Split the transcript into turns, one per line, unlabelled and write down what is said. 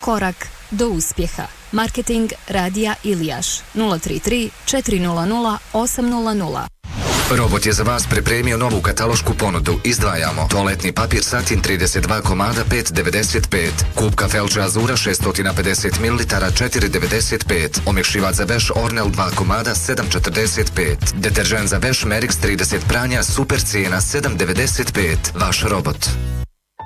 korak do uspjeha. Marketing Radija Ilijaš 033 400 800.
Robot je za vas pripremio novu katalošku ponudu. Izdvajamo toaletni papir Satin 32 komada 5,95, kupka Felče Azura 650 ml 4,95, omekšivač za veš Ornel 2 komada 7,45, deteržent za veš Merix 30 pranja super cijena 7,95. Vaš robot.